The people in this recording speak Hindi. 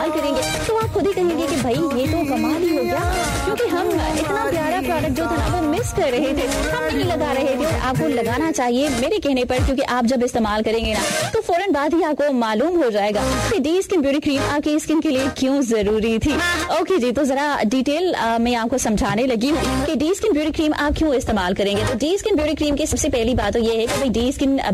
इस्तेमाल करेंगे तो आप खुद ही कहेंगे कि भाई ये तो कमाल ही हो गया, क्योंकि हम इतना प्यारा प्रोडक्ट जो था वो मिस कर रहे थे, हम नहीं लगा रहे थे। और आपको लगाना चाहिए मेरे कहने पर, क्योंकि आप जब इस्तेमाल करेंगे ना तो फौरन बाद ही आपको मालूम हो जाएगा कि डी स्किन ब्यूटी क्रीम आपकी स्किन के लिए क्यों जरूरी थी। ओके जी, तो जरा डिटेल में आपको समझाने लगी हूँ कि डी स्किन ब्यूटी क्रीम आप क्यों इस्तेमाल करेंगे। तो डी स्किन ब्यूटी क्रीम की सबसे पहली बात तो ये है कि भाई डी स्किन